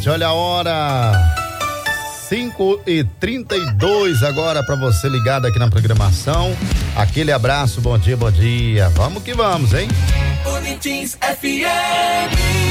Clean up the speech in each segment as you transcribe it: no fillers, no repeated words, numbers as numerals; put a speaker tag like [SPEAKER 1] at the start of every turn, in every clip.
[SPEAKER 1] gente, olha a hora. 5h32 agora para você ligado aqui na programação. Aquele abraço, bom dia, bom dia. Vamos que vamos, hein?
[SPEAKER 2] Unitins FM.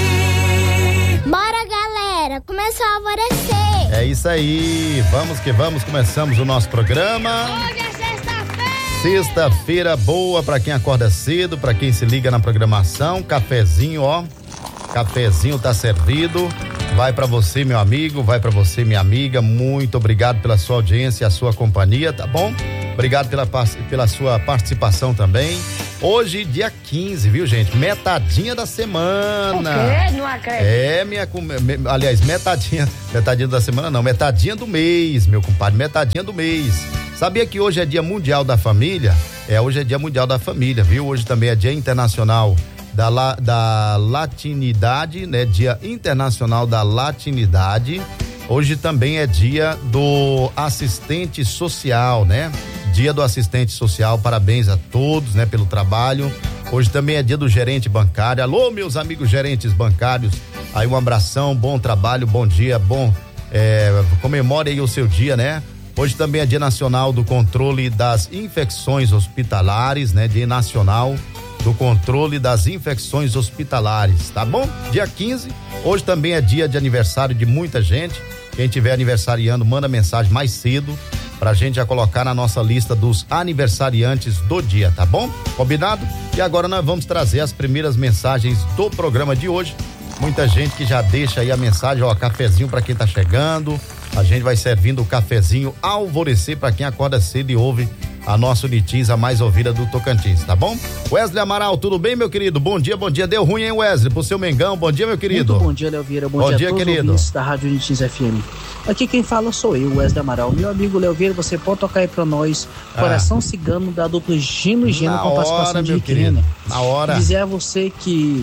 [SPEAKER 3] Bora, galera, começou a alvorecer.
[SPEAKER 1] É isso aí, vamos que vamos, começamos o nosso programa.
[SPEAKER 3] Hoje é sexta-feira.
[SPEAKER 1] Sexta-feira boa para quem acorda cedo, para quem se liga na programação. Cafezinho, ó. Cafezinho tá servido. Vai para você, meu amigo, vai para você, minha amiga. Muito obrigado pela sua audiência e a sua companhia, tá bom? Obrigado pela sua participação também. Hoje, dia 15, viu, gente? Metadinha da semana.
[SPEAKER 3] O quê? Não acredito.
[SPEAKER 1] Aliás, metadinha da semana não, metadinha do mês, meu compadre, metadinha do mês. Sabia que hoje é dia mundial da família? Hoje é dia mundial da família, viu? Hoje também é dia internacional da latinidade, né? Dia internacional da latinidade. Hoje também é dia do assistente social, né? Dia do assistente social, parabéns a todos, né? Pelo trabalho. Hoje também é dia do gerente bancário. Alô, meus amigos gerentes bancários, aí um abração, bom trabalho, bom dia, comemore aí o seu dia, né? Hoje também é dia nacional do controle das infecções hospitalares, né? Dia nacional do controle das infecções hospitalares, tá bom? Dia 15, hoje também é dia de aniversário de muita gente. Quem tiver aniversariando, manda mensagem mais cedo pra gente já colocar na nossa lista dos aniversariantes do dia, tá bom? Combinado? E agora nós vamos trazer as primeiras mensagens do programa de hoje. Muita gente que já deixa aí a mensagem, ó, cafezinho pra quem tá chegando. A gente vai servindo o cafezinho alvorecer pra quem acorda cedo e ouve a nossa Unitins, a mais ouvida do Tocantins, tá bom? Wesley Amaral, tudo bem, meu querido? Bom dia, bom dia. Deu ruim, hein, Wesley? Pro seu Mengão, bom dia, meu querido.
[SPEAKER 4] Muito bom dia, Léo Vieira. Bom dia a todos
[SPEAKER 1] querido.
[SPEAKER 4] Os ouvintes da Rádio Unitins FM. Aqui quem fala sou eu, Wesley Amaral. Meu amigo Léo Vieira, você pode tocar aí pra nós Coração Cigano da dupla Gino e Geno com a participação de Rick Renner.
[SPEAKER 1] Na hora.
[SPEAKER 4] Dizer a você que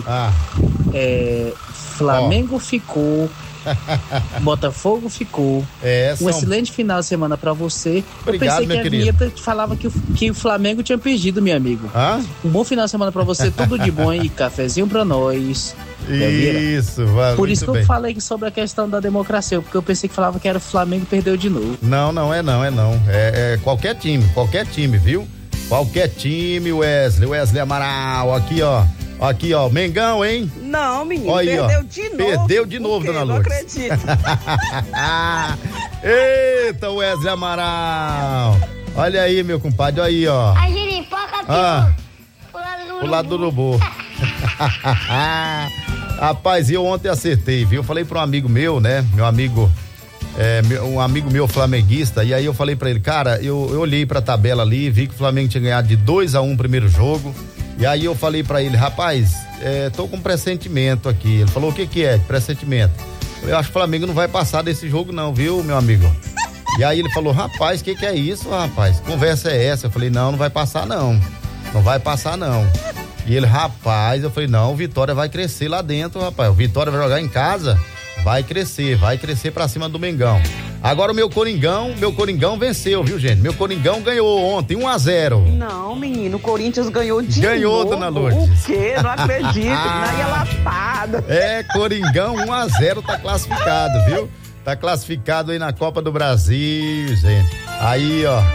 [SPEAKER 4] Flamengo ficou, Botafogo ficou. Um excelente final de semana pra você.
[SPEAKER 1] Obrigado,
[SPEAKER 4] eu pensei que a vinheta falava que o Flamengo tinha perdido, meu amigo. Um bom final de semana pra você, tudo de bom e cafezinho pra nós.
[SPEAKER 1] Isso, vai.
[SPEAKER 4] Por isso que eu falei sobre a questão da democracia, porque eu pensei que falava que era o Flamengo perdeu de novo.
[SPEAKER 1] Não. É qualquer time, viu? Qualquer time, Wesley Amaral, aqui, ó. Aqui, ó, Mengão, hein?
[SPEAKER 5] Não, menino,
[SPEAKER 1] aí,
[SPEAKER 5] perdeu de novo.
[SPEAKER 1] Dona Lourdes.
[SPEAKER 5] Não acredito.
[SPEAKER 1] Eita, Wesley Amaral. Olha aí, meu compadre, olha aí, ó.
[SPEAKER 3] A giripoca
[SPEAKER 1] pro lado do urubu. Rapaz, eu ontem acertei, viu? Eu falei pra um amigo meu, né? Meu amigo, um amigo meu flamenguista, e aí eu falei pra ele, cara, eu olhei pra tabela ali, vi que o Flamengo tinha ganhado de 2-1 o primeiro jogo. E aí eu falei pra ele, rapaz, tô com pressentimento aqui. Ele falou, o que é pressentimento? Eu acho que o Flamengo não vai passar desse jogo não, viu, meu amigo? E aí ele falou, rapaz, o que é isso, rapaz? Conversa é essa? Eu falei, não vai passar não. Não vai passar não. E ele, rapaz, eu falei, não, o Vitória vai crescer lá dentro, rapaz. O Vitória vai jogar em casa, vai crescer pra cima do Mengão. Agora o meu Coringão venceu, viu, gente? Meu Coringão ganhou ontem, 1-0.
[SPEAKER 5] Não, menino, o Corinthians ganhou de novo.
[SPEAKER 1] Ganhou, Dona Lourdes.
[SPEAKER 5] O quê? Não acredito, na lapada.
[SPEAKER 1] Coringão 1-0 tá classificado, viu? Tá classificado aí na Copa do Brasil, gente. Aí, ó.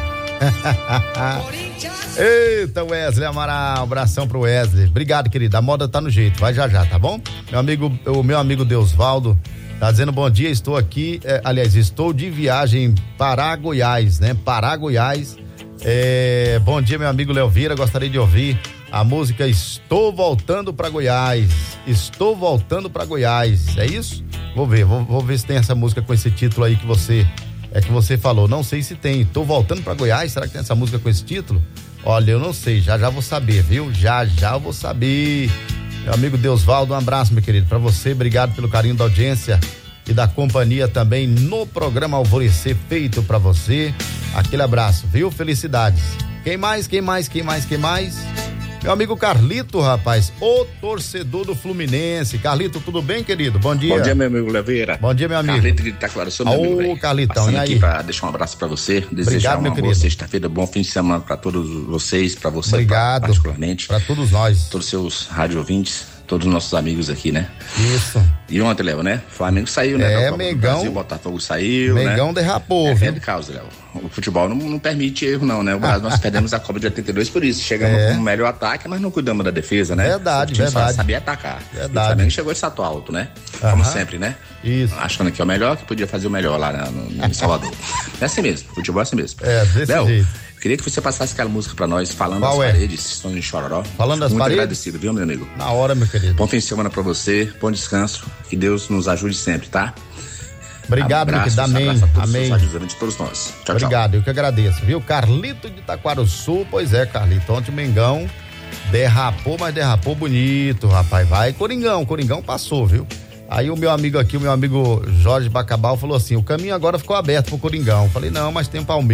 [SPEAKER 1] Eita, Wesley Amaral, abração pro Wesley. Obrigado, querido. A moda tá no jeito, vai já, tá bom? O meu amigo Deusvaldo tá dizendo bom dia, estou aqui, estou de viagem para Goiás, né? Para Goiás. Bom dia, meu amigo Léo Vieira, gostaria de ouvir a música Estou Voltando para Goiás. Estou voltando para Goiás, é isso? Vou ver se tem essa música com esse título aí que você falou. Não sei se tem. Estou voltando para Goiás, será que tem essa música com esse título? Olha, eu não sei, já vou saber, viu? Já vou saber. Meu amigo Deusvaldo, um abraço, meu querido, pra você, obrigado pelo carinho da audiência e da companhia também no programa Alvorecer feito pra você. Aquele abraço, viu? Felicidades. Quem mais? Meu amigo Carlito, rapaz, o torcedor do Fluminense. Carlito, tudo bem, querido? Bom dia.
[SPEAKER 6] Bom dia, meu amigo Leveira.
[SPEAKER 1] Bom dia, meu amigo.
[SPEAKER 6] Carlito de Itaquara, sou meu amigo.
[SPEAKER 1] Ô, Carlitão,
[SPEAKER 6] passando
[SPEAKER 1] e aí?
[SPEAKER 6] aqui pra deixar um abraço pra você, desejar uma boa sexta-feira, bom fim de semana pra todos vocês, pra você
[SPEAKER 1] obrigado,
[SPEAKER 6] particularmente.
[SPEAKER 1] Pra todos nós.
[SPEAKER 6] Todos os seus rádio ouvintes. todos os nossos amigos aqui, né?
[SPEAKER 1] Isso.
[SPEAKER 6] E ontem, Léo, né? Flamengo saiu, né?
[SPEAKER 1] Mengão.
[SPEAKER 6] Brasil, Botafogo saiu,
[SPEAKER 1] Mengão, né? Derrapou, viu?
[SPEAKER 6] É de causa, Léo. O futebol não permite erro, não, né? O Brasil, nós perdemos a Copa de 82 por isso. Chegamos com o melhor ataque, mas não cuidamos da defesa, né?
[SPEAKER 1] Verdade,
[SPEAKER 6] o time
[SPEAKER 1] verdade.
[SPEAKER 6] Só sabia atacar.
[SPEAKER 1] Verdade.
[SPEAKER 6] E o Flamengo chegou e salto alto, né? Como sempre, né?
[SPEAKER 1] Isso.
[SPEAKER 6] Achando que é o melhor, que podia fazer o melhor lá em Salvador. É assim mesmo, futebol é assim mesmo.
[SPEAKER 1] Desse
[SPEAKER 6] Léo,
[SPEAKER 1] jeito.
[SPEAKER 6] queria que você passasse aquela música pra nós, falando
[SPEAKER 1] Qual
[SPEAKER 6] das paredes, Sonho de Chororó.
[SPEAKER 1] Falando das
[SPEAKER 6] Muito
[SPEAKER 1] paredes?
[SPEAKER 6] agradecido, viu, meu amigo?
[SPEAKER 1] Na hora, meu querido.
[SPEAKER 6] Bom fim de semana pra você, bom descanso, que Deus nos ajude sempre, tá?
[SPEAKER 1] Obrigado, meu querido. Amém. Amém.
[SPEAKER 6] De todos nós. Tchau,
[SPEAKER 1] obrigado, eu que agradeço, viu? Carlito de Itaquaruçu, pois é, Carlito. Ontem o Mengão derrapou, mas derrapou bonito, rapaz. Vai, Coringão passou, viu? Aí o meu amigo Jorge Bacabal falou assim: o caminho agora ficou aberto pro Coringão. Eu falei, não, mas tem o Palmeiras.